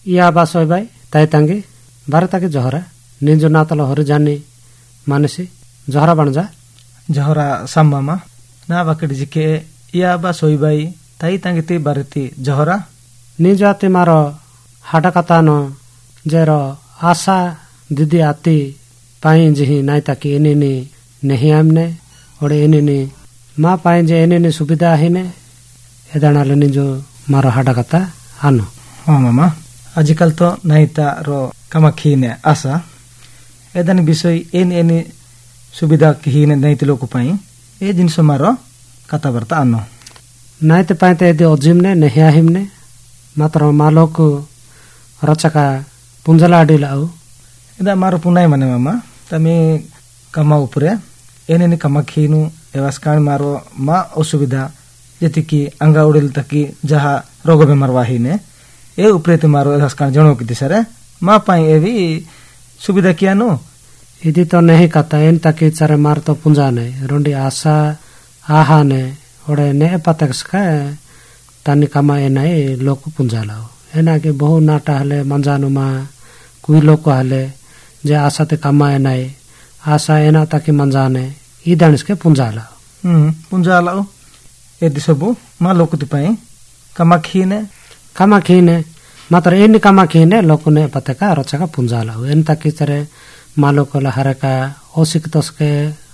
या बासोय बाई ताई तांगे बारे ताके जहरा निजो नातल हर जाने मानसी जहरा बनजा जहरा साम्मामा ना बाकड़ी जिके या बासोय बाई ताई तांगे ते बारेती जहरा निजाते मारो हाडा कतानो जेरो आशा दीदी आती पाई जही नाई ताकी एने नहीं आमने और एने मा पाई जे एने सुविधा हिने एदानाले निजो मारो हाडा कता आनो हाँ मामा आजकल तो नाईता रो कामाखीने आशा एदानी विषय एने सुविधा किहिने नाईते लोको पाई ए जिनिस मारो कथा बर्ता आनो नाईते पाई ते एदे ओजिमने नहीं आहिमने मात्र मालोको रचका पुंजला अडिलाउ एदा मारो पुनाई माने मामा तमी कमा उपरे एने कामाखीनु एवास्कान मारो मा असुविधा जति कि अंगा उड़ेल तकी जहा रोग बेमार वाहिने ए उपरे ते मारो एवास्कान जणो कि दिसरे मा पाई एवी सुविधा कियानो इदी तो नहीं कता एन तकी चरे मार तो पुंजा ने रोंडी आशा आहा ने ओडे ने पतकसका तानी कमा एनाई लोक पुंजा लाओ एना के बहु नाटा हले मंजानु मा कुई लोक हले जे आशा ते कमा एनाई आशा एना ताकि मंजाने ई दानिस के पुंजा लाओ ए दिसबु मा लोक ति पाई कमाखीने मात्र एनी कमाखीने लोकने पतका रचका पुंजा लाओ एन ताकि चरे मा लोक ला हरका ओसिक तसके